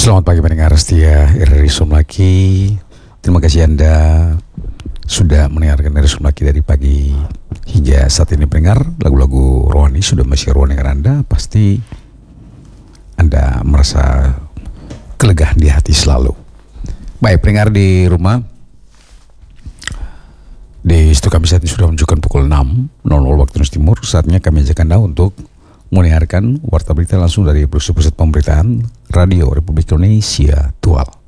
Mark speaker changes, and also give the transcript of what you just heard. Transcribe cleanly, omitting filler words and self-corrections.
Speaker 1: Selamat pagi pendengar setia RRI Sumlaki. Terima kasih Anda sudah mendengarkan RRI Sumlaki dari pagi hingga saat ini. Pendengar, lagu-lagu rohani sudah masih rohani dengan Anda. Pasti Anda merasa kelegaan di hati selalu. Baik pendengar di rumah, di situ kami saat ini sudah menunjukkan pukul 6.00 waktu Indonesia Timur. Saatnya kami ajak Anda untuk mendengarkan warta berita langsung dari pusat pemberitaan Radio Republik Indonesia Tual.